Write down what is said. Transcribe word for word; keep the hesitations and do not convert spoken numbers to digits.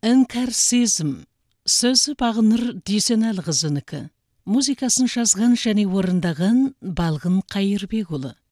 Іңкәр сезім. Сөзі Бағыныр Дүйсенәліқызынікі. Музыкасын жазған және орындаған Балғын Қайырбекұлы.